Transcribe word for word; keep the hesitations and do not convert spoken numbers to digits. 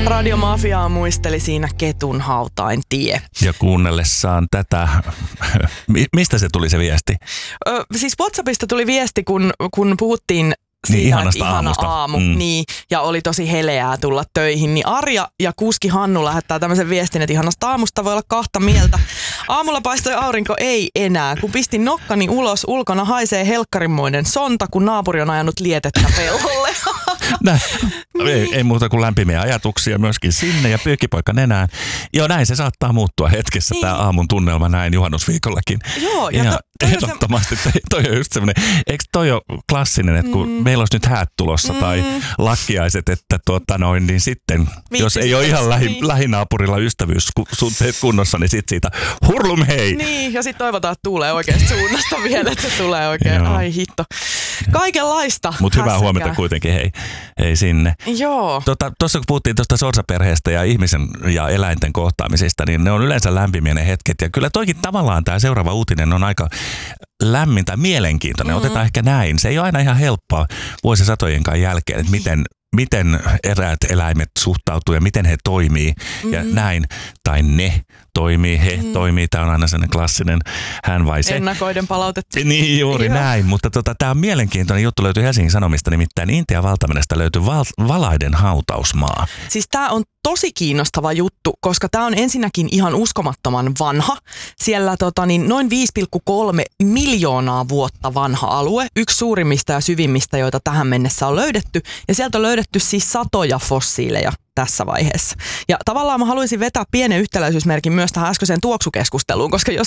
Radiomafiaa muisteli siinä Ketun hautain tie. Ja kuunnellessaan tätä, mistä se tuli se viesti? Ö, siis WhatsAppista tuli viesti, kun, kun puhuttiin siitä, niin, ihanasta ihana aamusta. aamu, Mm. niin, ja oli tosi heleää tulla töihin, niin Arja ja kuski Hannu lähettää tämmöisen viestin, että ihanasta aamusta voi olla kahta mieltä. Aamulla paistoi aurinko, ei enää. Kun pistin nokkani ulos, ulkona haisee helkkarinmoinen sonta, kun naapuri on ajanut lietettä pellolle. Näin. Niin. Ei, ei muuta kuin lämpimiä ajatuksia myöskin sinne ja pyykkipoika nenään. Joo, näin se saattaa muuttua hetkessä, niin. Tämä aamun tunnelma näin juhannusviikollakin. Joo, ja ja to, toi ehdottomasti se... toi on just semmoinen, eikö toi ole klassinen, että kun mm. meillä olisi nyt häät tulossa mm. tai lakkiaiset, että tuota noin, niin sitten, Viitti jos ei ole ihan lähi, niin. lähinaapurilla ystävyyssuhteet kunnossa, niin sitten siitä hurlum hei. Niin, ja sitten toivotaan, että tuulee oikeasta suunnasta vielä, että se tulee oikein, ai hitto. Kaikenlaista. Mutta hyvää huomenta kuitenkin, hei, hei sinne. Joo. Tuossa tota, kun puhuttiin tuosta sorsaperheestä ja ihmisen ja eläinten kohtaamisista, niin ne on yleensä lämpimiä ne hetket. Ja kyllä toikin tavallaan tämä seuraava uutinen on aika lämmin tai mielenkiintoinen. Mm-hmm. Otetaan ehkä näin. Se ei ole aina ihan helppoa vuosisatojenkaan jälkeen, että miten, miten eräät eläimet suhtautuu ja miten he toimii mm-hmm. ja näin. Tai ne toimii, he mm-hmm. toimii. Tämä on aina sellainen klassinen hän vai se. Ennakoiden palautettu. Niin juuri Joo. näin, mutta tota, tämä on mielenkiintoinen juttu, löytyy Helsingin Sanomista, nimittäin Intian valtameresta löytyy val- valaiden hautausmaa. Siis tämä on tosi kiinnostava juttu, koska tämä on ensinnäkin ihan uskomattoman vanha. Siellä tota, niin noin viisi pilkku kolme miljoonaa vuotta vanha alue, yksi suurimmista ja syvimmistä, joita tähän mennessä on löydetty. Ja sieltä on löydetty siis satoja fossiileja tässä vaiheessa. Ja tavallaan mä haluaisin vetää pienen yhtäläisyysmerkin myös tähän äskeiseen tuoksukeskusteluun, koska jos